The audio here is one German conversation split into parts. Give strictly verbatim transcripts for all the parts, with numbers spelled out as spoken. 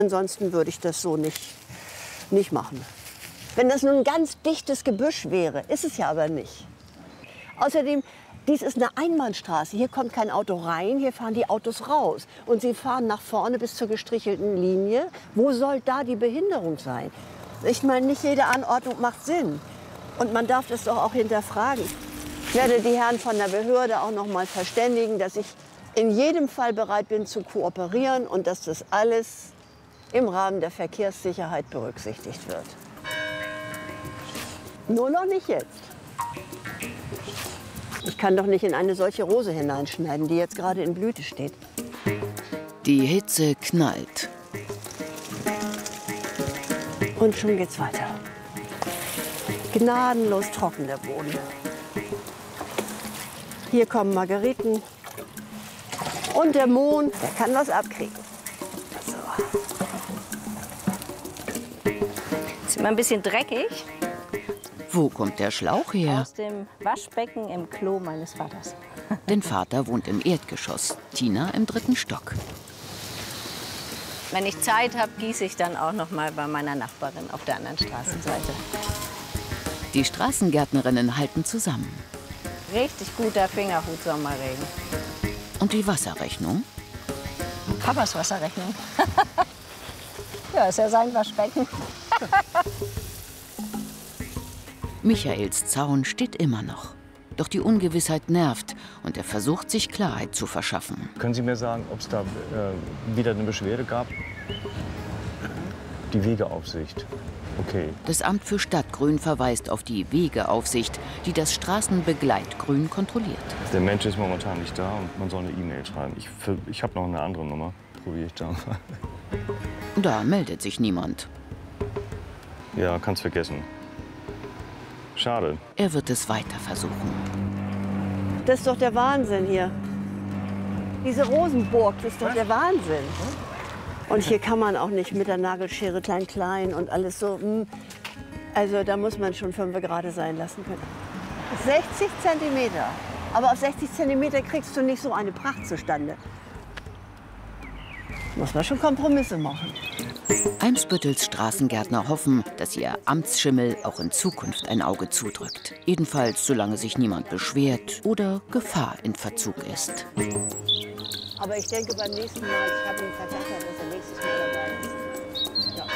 Ansonsten würde ich das so nicht, nicht machen. Wenn das nun ein ganz dichtes Gebüsch wäre, ist es ja aber nicht. Außerdem, dies ist eine Einbahnstraße. Hier kommt kein Auto rein, hier fahren die Autos raus. Und sie fahren nach vorne bis zur gestrichelten Linie. Wo soll da die Behinderung sein? Ich meine, nicht jede Anordnung macht Sinn. Und man darf das doch auch hinterfragen. Ich werde die Herren von der Behörde auch noch mal verständigen, dass ich in jedem Fall bereit bin zu kooperieren und dass das alles im Rahmen der Verkehrssicherheit berücksichtigt wird. Nur noch nicht jetzt. Ich kann doch nicht in eine solche Rose hineinschneiden, die jetzt gerade in Blüte steht. Die Hitze knallt. Und schon geht's weiter. Gnadenlos trocken der Boden. Hier kommen Margeriten. Und der Mond, der kann was abkriegen. So. Ist immer ein bisschen dreckig. Wo kommt der Schlauch her? Aus dem Waschbecken im Klo meines Vaters. Denn Vater wohnt im Erdgeschoss, Tina im dritten Stock. Wenn ich Zeit habe, gieße ich dann auch noch mal bei meiner Nachbarin auf der anderen Straßenseite. Die Straßengärtnerinnen halten zusammen. Richtig guter Fingerhut Sommerregen. Und die Wasserrechnung? Papas Wasserrechnung. Ja, ist ja sein Waschbecken. Michaels Zaun steht immer noch. Doch die Ungewissheit nervt und er versucht, sich Klarheit zu verschaffen. Können Sie mir sagen, ob es da äh, wieder eine Beschwerde gab? Die Wegeaufsicht. Okay. Das Amt für Stadtgrün verweist auf die Wegeaufsicht, die das Straßenbegleitgrün kontrolliert. Der Mensch ist momentan nicht da und man soll eine E-Mail schreiben. Ich, ich habe noch eine andere Nummer. Probiere ich da mal. Da meldet sich niemand. Ja, kann's vergessen. Schade. Er wird es weiter versuchen. Das ist doch der Wahnsinn hier. Diese Rosenburg, das ist doch der Wahnsinn. Und hier kann man auch nicht mit der Nagelschere klein klein und alles so. Also da muss man schon fünf Grad sein lassen können. sechzig Zentimeter. Aber auf sechzig Zentimeter kriegst du nicht so eine Pracht zustande. Muss man schon Kompromisse machen. Eimsbüttels Straßengärtner hoffen, dass ihr Amtsschimmel auch in Zukunft ein Auge zudrückt. Jedenfalls, solange sich niemand beschwert oder Gefahr in Verzug ist. Aber ich denke beim nächsten Mal, ich habe einen Verdacht, dass er nächstes Mal dabei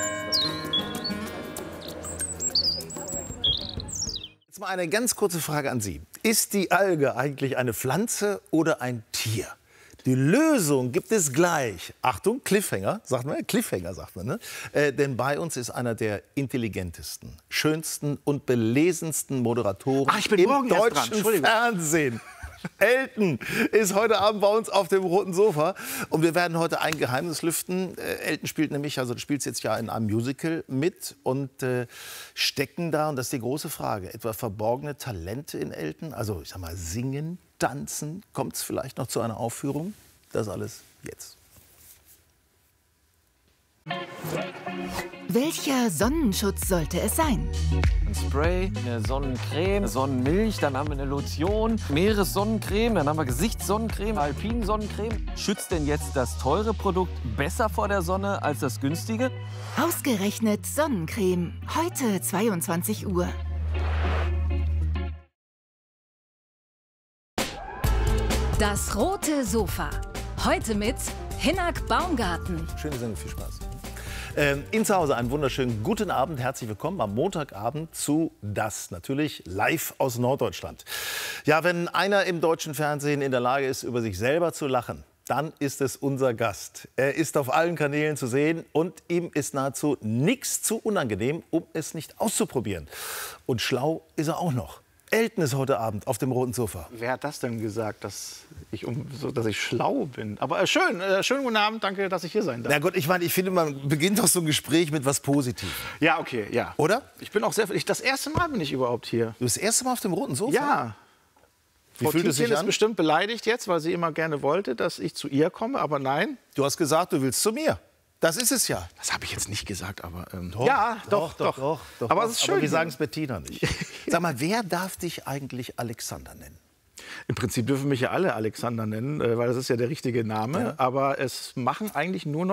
ist. Ja. Jetzt mal eine ganz kurze Frage an Sie. Ist die Alge eigentlich eine Pflanze oder ein Tier? Die Lösung gibt es gleich. Achtung, Cliffhanger, sagt man, Cliffhanger sagt man, ne? Äh, denn bei uns ist einer der intelligentesten, schönsten und belesensten Moderatoren Ach, ich bin im morgen erst dran. deutschen Fernsehen. Elton ist heute Abend bei uns auf dem roten Sofa und wir werden heute ein Geheimnis lüften. Äh, Elton spielt nämlich, also du spielst jetzt ja in einem Musical mit und äh, stecken da, und das ist die große Frage, etwa verborgene Talente in Elton? Also ich sag mal, singen, tanzen, kommt es vielleicht noch zu einer Aufführung? Das alles jetzt. Welcher Sonnenschutz sollte es sein? Ein Spray, eine Sonnencreme, eine Sonnenmilch, dann haben wir eine Lotion, Meeressonnencreme, dann haben wir Gesichtssonnencreme, Alpinsonnencreme. Schützt denn jetzt das teure Produkt besser vor der Sonne als das günstige? Ausgerechnet Sonnencreme. Heute zweiundzwanzig Uhr. Das rote Sofa. Heute mit Hinnerk Baumgarten. Schöne Sendung, viel Spaß. Ähm, Ihnen zu Hause einen wunderschönen guten Abend. Herzlich willkommen am Montagabend zu Das, natürlich live aus Norddeutschland. Ja, wenn einer im deutschen Fernsehen in der Lage ist, über sich selber zu lachen, dann ist es unser Gast. Er ist auf allen Kanälen zu sehen und ihm ist nahezu nichts zu unangenehm, um es nicht auszuprobieren. Und schlau ist er auch noch. Elton ist heute Abend auf dem roten Sofa. Wer hat das denn gesagt, dass ich, um, so, dass ich schlau bin? Aber äh, schön, äh, schönen guten Abend, danke, dass ich hier sein darf. Na gut, ich meine, ich finde, man beginnt doch so ein Gespräch mit was Positivem. Ja, okay, ja. Oder? Ich bin auch sehr, ich, das erste Mal bin ich überhaupt hier. Du bist das erste Mal auf dem roten Sofa? Ja. Wie Frau fühlt es sich Tietjen an? ist bestimmt beleidigt jetzt, weil sie immer gerne wollte, dass ich zu ihr komme, aber nein. Du hast gesagt, du willst zu mir. Das ist es ja. Das habe ich jetzt nicht gesagt, aber ähm, Doch, ja, doch, doch, doch, doch, doch. Aber es ist schön. Aber wir hier. sagen es Bettina nicht. Sag mal, wer darf dich eigentlich Alexander nennen? Im Prinzip dürfen mich ja alle Alexander nennen, äh, weil das ist ja der richtige Name. Ja. Aber es machen eigentlich nur noch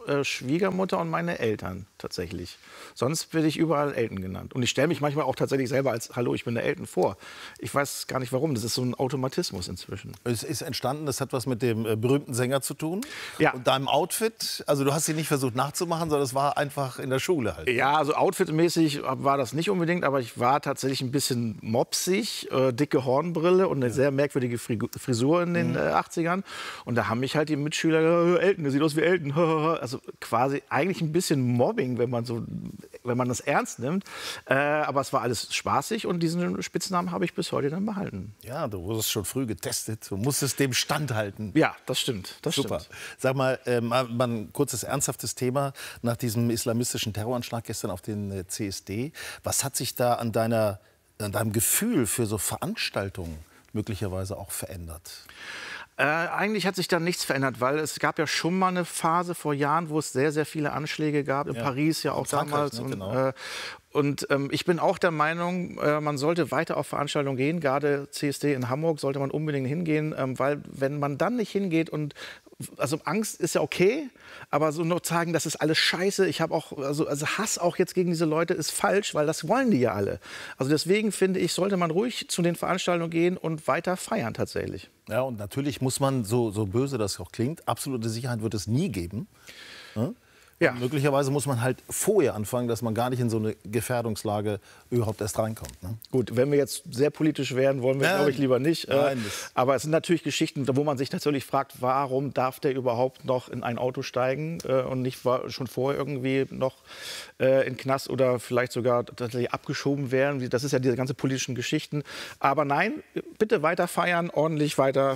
äh, Schwiegermutter und meine Eltern tatsächlich. Sonst werde ich überall Elton genannt. Und ich stelle mich manchmal auch tatsächlich selber als Hallo, ich bin der Elton vor. Ich weiß gar nicht warum, das ist so ein Automatismus inzwischen. Es ist entstanden, das hat was mit dem äh, berühmten Sänger zu tun. Ja. Und deinem Outfit, also du hast sie nicht versucht nachzumachen, sondern es war einfach in der Schule halt. Ja, also outfitmäßig war das nicht unbedingt, aber ich war tatsächlich ein bisschen mopsig, äh, dicke Hornbrille und eine ja. sehr merkwürdige Frisur in den mhm. äh, achtzigern. Und da haben mich halt die Mitschüler gesagt, Elton, der sieht aus wie Elton. Also quasi eigentlich ein bisschen Mobbing, wenn man so, wenn man das ernst nimmt. Äh, aber es war alles spaßig und diesen Spitznamen habe ich bis heute dann behalten. Ja, du wurdest schon früh getestet. Du musstest dem standhalten. Ja, das stimmt. Das Super. Stimmt. Sag mal, äh, mal, mal ein kurzes ernsthaftes Thema nach diesem islamistischen Terroranschlag gestern auf den äh, C S D. Was hat sich da an, deiner, an deinem Gefühl für so Veranstaltungen möglicherweise auch verändert? Äh, eigentlich hat sich da nichts verändert, weil es gab ja schon mal eine Phase vor Jahren, wo es sehr, sehr viele Anschläge gab. In ja. Paris ja auch damals. Ne, genau. und, äh, und ähm, ich bin auch der Meinung, äh, man sollte weiter auf Veranstaltungen gehen. Gerade C S D in Hamburg sollte man unbedingt hingehen, ähm, weil wenn man dann nicht hingeht und also Angst ist ja okay, aber so nur sagen, das ist alles scheiße. Ich habe auch, also, also Hass auch jetzt gegen diese Leute ist falsch, weil das wollen die ja alle. Also deswegen finde ich, sollte man ruhig zu den Veranstaltungen gehen und weiter feiern tatsächlich. Ja, und natürlich muss man, so, so böse das auch klingt, absolute Sicherheit wird es nie geben. Ja? Ja. Möglicherweise muss man halt vorher anfangen, dass man gar nicht in so eine Gefährdungslage überhaupt erst reinkommt. Ne? Gut, wenn wir jetzt sehr politisch werden, wollen wir, ja, glaube ich, lieber nicht. Nein, aber es sind natürlich Geschichten, wo man sich natürlich fragt, warum darf der überhaupt noch in ein Auto steigen äh, und nicht war schon vorher irgendwie noch äh, in Knast oder vielleicht sogar tatsächlich abgeschoben werden. Das ist ja diese ganze politischen Geschichten. Aber nein, bitte weiter feiern, ordentlich weiter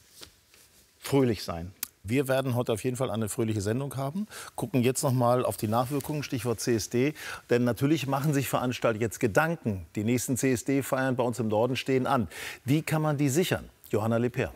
fröhlich sein. Wir werden heute auf jeden Fall eine fröhliche Sendung haben. Gucken jetzt noch mal auf die Nachwirkungen, Stichwort C S D. Denn natürlich machen sich Veranstalter jetzt Gedanken. Die nächsten C S D-Feiern bei uns im Norden stehen an. Wie kann man die sichern? Johanna Leper.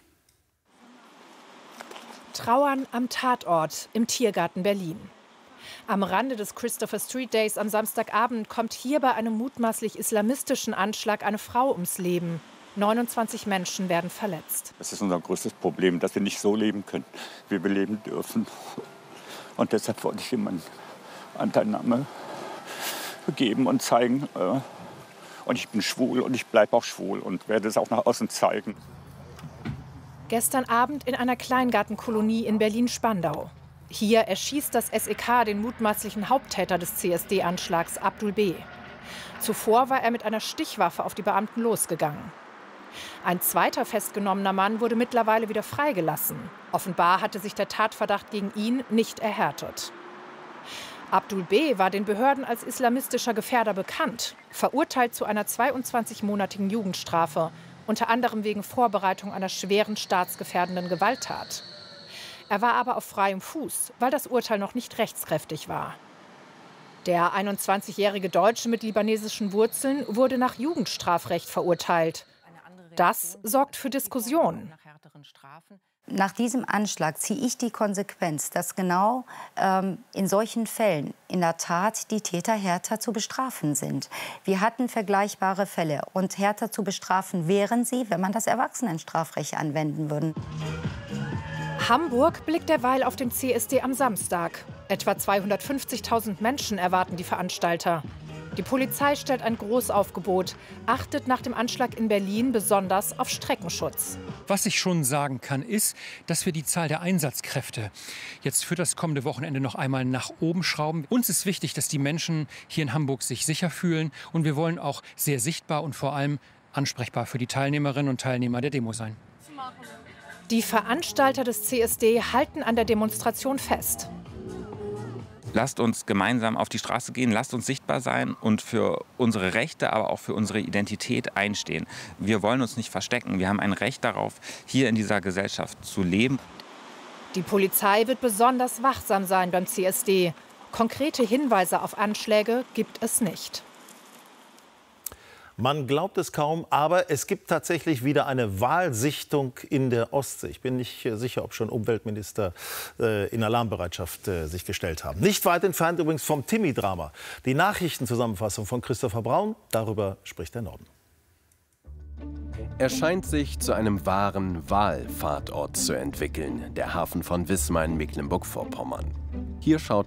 Trauern am Tatort im Tiergarten Berlin. Am Rande des Christopher Street Days am Samstagabend kommt hier bei einem mutmaßlich islamistischen Anschlag eine Frau ums Leben. neunundzwanzig Menschen werden verletzt. Das ist unser größtes Problem, dass wir nicht so leben können, wie wir leben dürfen. Und deshalb wollte ich ihm eine Anteilnahme geben und zeigen. Und ich bin schwul und ich bleibe auch schwul und werde es auch nach außen zeigen. Gestern Abend in einer Kleingartenkolonie in Berlin-Spandau. Hier erschießt das S E K den mutmaßlichen Haupttäter des C S D-Anschlags, Abdul B. Zuvor war er mit einer Stichwaffe auf die Beamten losgegangen. Ein zweiter festgenommener Mann wurde mittlerweile wieder freigelassen. Offenbar hatte sich der Tatverdacht gegen ihn nicht erhärtet. Abdul B. war den Behörden als islamistischer Gefährder bekannt, verurteilt zu einer zweiundzwanzigmonatigen Jugendstrafe, unter anderem wegen Vorbereitung einer schweren staatsgefährdenden Gewalttat. Er war aber auf freiem Fuß, weil das Urteil noch nicht rechtskräftig war. Der einundzwanzigjährige Deutsche mit libanesischen Wurzeln wurde nach Jugendstrafrecht verurteilt. Das sorgt für Diskussionen. Nach diesem Anschlag ziehe ich die Konsequenz, dass genau ähm, in solchen Fällen in der Tat die Täter härter zu bestrafen sind. Wir hatten vergleichbare Fälle und härter zu bestrafen wären sie, wenn man das Erwachsenenstrafrecht anwenden würde. Hamburg blickt derweil auf den C S D am Samstag. Etwa zweihundertfünfzigtausend Menschen erwarten die Veranstalter. Die Polizei stellt ein Großaufgebot, achtet nach dem Anschlag in Berlin besonders auf Streckenschutz. Was ich schon sagen kann, ist, dass wir die Zahl der Einsatzkräfte jetzt für das kommende Wochenende noch einmal nach oben schrauben. Uns ist wichtig, dass die Menschen hier in Hamburg sich sicher fühlen. Und wir wollen auch sehr sichtbar und vor allem ansprechbar für die Teilnehmerinnen und Teilnehmer der Demo sein. Die Veranstalter des C S D halten an der Demonstration fest. Lasst uns gemeinsam auf die Straße gehen, lasst uns sichtbar sein und für unsere Rechte, aber auch für unsere Identität einstehen. Wir wollen uns nicht verstecken. Wir haben ein Recht darauf, hier in dieser Gesellschaft zu leben. Die Polizei wird besonders wachsam sein beim C S D. Konkrete Hinweise auf Anschläge gibt es nicht. Man glaubt es kaum, aber es gibt tatsächlich wieder eine Wahlsichtung in der Ostsee. Ich bin nicht sicher, ob schon Umweltminister äh, in Alarmbereitschaft äh, sich gestellt haben. Nicht weit entfernt übrigens vom Timmy-Drama. Die Nachrichtenzusammenfassung von Christopher Braun, darüber spricht der Norden. Er scheint sich zu einem wahren Wahlfahrtort zu entwickeln, der Hafen von Wismar in Mecklenburg-Vorpommern. Hier schaut